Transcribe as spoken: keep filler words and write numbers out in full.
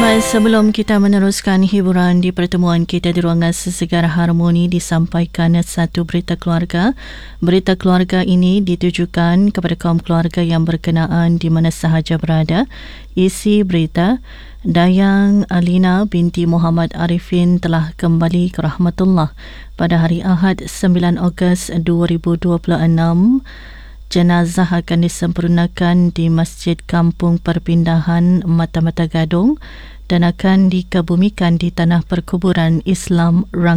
Baik, sebelum kita meneruskan hiburan di pertemuan kita di ruangan Sesegar Harmoni, disampaikan satu berita keluarga. Berita keluarga ini ditujukan kepada kaum keluarga yang berkenaan di mana sahaja berada. Isi berita, Dayang Alina binti Muhammad Arifin telah kembali ke rahmatullah pada hari Ahad sembilan Ogos dua ribu dua puluh enam. Jenazah akan disempurnakan di Masjid Kampung Perpindahan Mata-Mata Gadong dan akan dikebumikan di Tanah Perkuburan Islam Rang